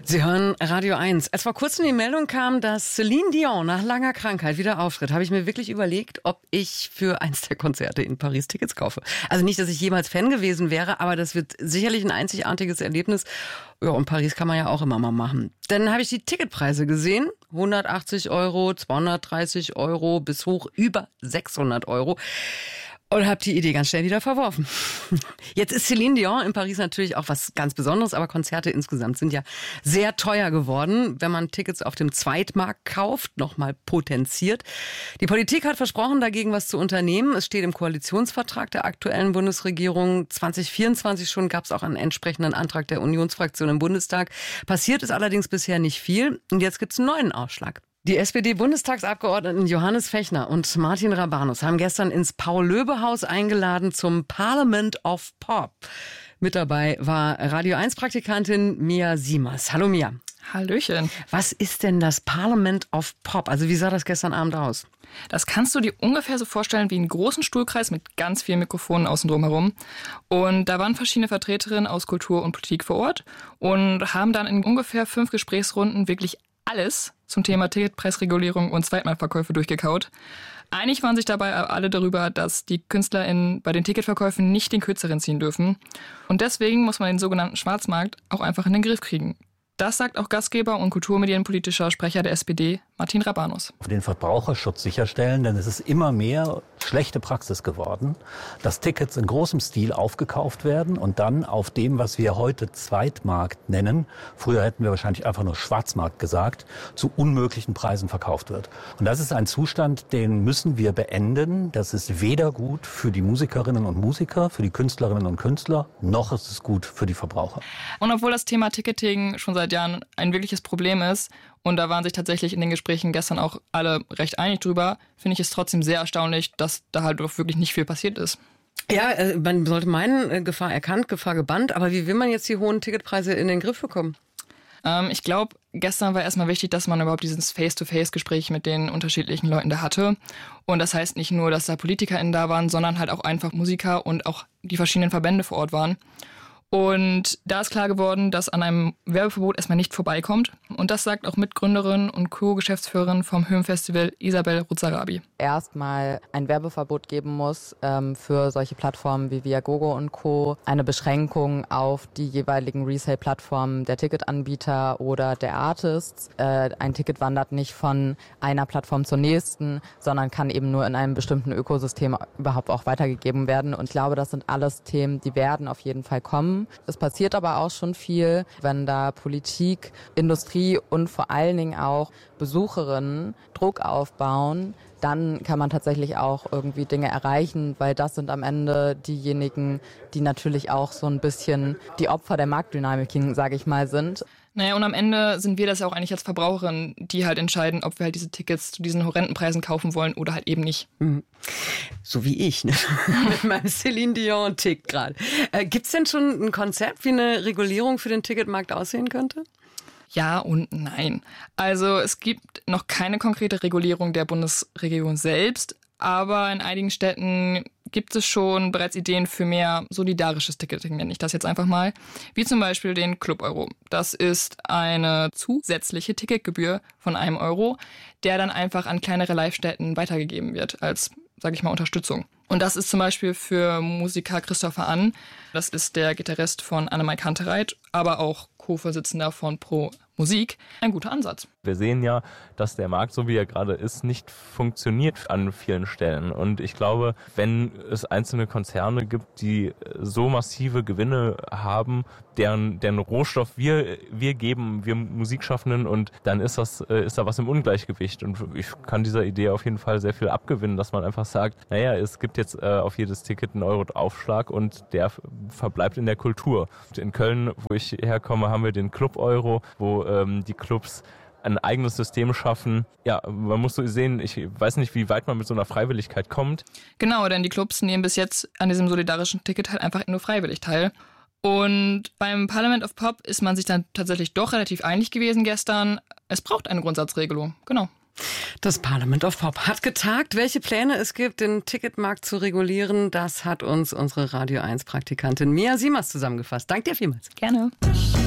Sie hören Radio 1. Als vor kurzem die Meldung kam, dass Céline Dion nach langer Krankheit wieder auftritt, habe ich mir wirklich überlegt, ob ich für eins der Konzerte in Paris Tickets kaufe. Also nicht, dass ich jemals Fan gewesen wäre, aber das wird sicherlich ein einzigartiges Erlebnis. Ja, und Paris kann man ja auch immer mal machen. Dann habe ich die Ticketpreise gesehen. 180 €, 230 € bis hoch über 600 €. Und habe die Idee ganz schnell wieder verworfen. Jetzt ist Céline Dion in Paris natürlich auch was ganz Besonderes, aber Konzerte insgesamt sind ja sehr teuer geworden, wenn man Tickets auf dem Zweitmarkt kauft, nochmal potenziert. Die Politik hat versprochen, dagegen was zu unternehmen. Es steht im Koalitionsvertrag der aktuellen Bundesregierung. 2024 schon gab es auch einen entsprechenden Antrag der Unionsfraktion im Bundestag. Passiert ist allerdings bisher nicht viel. Und jetzt gibt es einen neuen Ausschlag. Die SPD-Bundestagsabgeordneten Johannes Fechner und Martin Rabanus haben gestern ins Paul-Löbe-Haus eingeladen zum Parliament of Pop. Mit dabei war Radio 1-Praktikantin Mia Siemers. Hallo Mia. Hallöchen. Was ist denn das Parliament of Pop? Also wie sah das gestern Abend aus? Das kannst du dir ungefähr so vorstellen wie einen großen Stuhlkreis mit ganz vielen Mikrofonen außen drum herum. Und da waren verschiedene Vertreterinnen aus Kultur und Politik vor Ort und haben dann in ungefähr 5 Gesprächsrunden wirklich alles zum Thema Ticketpreisregulierung und Zweitmarktverkäufe durchgekaut. Einig waren sich dabei alle darüber, dass die KünstlerInnen bei den Ticketverkäufen nicht den Kürzeren ziehen dürfen. Und deswegen muss man den sogenannten Schwarzmarkt auch einfach in den Griff kriegen. Das sagt auch Gastgeber und kulturmedienpolitischer Sprecher der SPD, Martin Rabanus. Den Verbraucherschutz sicherstellen, denn es ist immer mehr schlechte Praxis geworden, dass Tickets in großem Stil aufgekauft werden und dann auf dem, was wir heute Zweitmarkt nennen, früher hätten wir wahrscheinlich einfach nur Schwarzmarkt gesagt, zu unmöglichen Preisen verkauft wird. Und das ist ein Zustand, den müssen wir beenden. Das ist weder gut für die Musikerinnen und Musiker, für die Künstlerinnen und Künstler, noch ist es gut für die Verbraucher. Und obwohl das Thema Ticketing schon seit Jahren ein wirkliches Problem ist, und da waren sich tatsächlich in den Gesprächen gestern auch alle recht einig drüber, finde ich es trotzdem sehr erstaunlich, dass da halt doch wirklich nicht viel passiert ist. Ja, man sollte meinen, Gefahr erkannt, Gefahr gebannt, aber wie will man jetzt die hohen Ticketpreise in den Griff bekommen? Ich glaube, gestern war erstmal wichtig, dass man überhaupt dieses Face-to-Face-Gespräch mit den unterschiedlichen Leuten da hatte. Und das heißt nicht nur, dass da PolitikerInnen da waren, sondern halt auch einfach Musiker und auch die verschiedenen Verbände vor Ort waren. Und da ist klar geworden, dass an einem Werbeverbot erstmal nicht vorbeikommt. Und das sagt auch Mitgründerin und Co-Geschäftsführerin vom Filmfestival Isabel Ruzarabi. Erstmal ein Werbeverbot geben muss für solche Plattformen wie Viagogo und Co. Eine Beschränkung auf die jeweiligen Resale-Plattformen der Ticketanbieter oder der Artists. Ein Ticket wandert nicht von einer Plattform zur nächsten, sondern kann eben nur in einem bestimmten Ökosystem überhaupt auch weitergegeben werden. Und ich glaube, das sind alles Themen, die werden auf jeden Fall kommen. Es passiert aber auch schon viel, wenn da Politik, Industrie und vor allen Dingen auch Besucherinnen Druck aufbauen, dann kann man tatsächlich auch irgendwie Dinge erreichen, weil das sind am Ende diejenigen, die natürlich auch so ein bisschen die Opfer der Marktdynamiken, sage ich mal, sind. Naja, und am Ende sind wir das ja auch eigentlich als Verbraucherin, die halt entscheiden, ob wir halt diese Tickets zu diesen horrenden Preisen kaufen wollen oder halt eben nicht. So wie ich, ne? Mit meinem Céline Dion-Tick gerade. Gibt's denn schon ein Konzept, wie eine Regulierung für den Ticketmarkt aussehen könnte? Ja und nein. Also es gibt noch keine konkrete Regulierung der Bundesregierung selbst, aber in einigen Städten gibt es schon bereits Ideen für mehr solidarisches Ticketing, nenne ich das jetzt einfach mal, wie zum Beispiel den Club Euro. Das ist eine zusätzliche Ticketgebühr von €1, der dann einfach an kleinere Live-Städten weitergegeben wird als, sage ich mal, Unterstützung. Und das ist zum Beispiel für Musiker Christopher Ann, das ist der Gitarrist von Annemai Kantereit, aber auch Co-Vorsitzender von Pro Musik, ein guter Ansatz. Wir sehen ja, dass der Markt, so wie er gerade ist, nicht funktioniert an vielen Stellen. Und ich glaube, wenn es einzelne Konzerne gibt, die so massive Gewinne haben, deren Rohstoff wir geben, wir Musikschaffenden, und dann ist da was im Ungleichgewicht. Und ich kann dieser Idee auf jeden Fall sehr viel abgewinnen, dass man einfach sagt, naja, es gibt jetzt auf jedes Ticket einen Euro Aufschlag und der verbleibt in der Kultur. In Köln, wo ich herkomme, haben wir den Club Euro, wo die Clubs ein eigenes System schaffen. Ja, man muss so sehen, ich weiß nicht, wie weit man mit so einer Freiwilligkeit kommt. Genau, denn die Clubs nehmen bis jetzt an diesem solidarischen Ticket halt einfach nur freiwillig teil. Und beim Parliament of Pop ist man sich dann tatsächlich doch relativ einig gewesen gestern. Es braucht eine Grundsatzregelung, genau. Das Parliament of Pop hat getagt. Welche Pläne es gibt, den Ticketmarkt zu regulieren, das hat uns unsere Radio 1-Praktikantin Mia Siemers zusammengefasst. Danke dir vielmals. Gerne.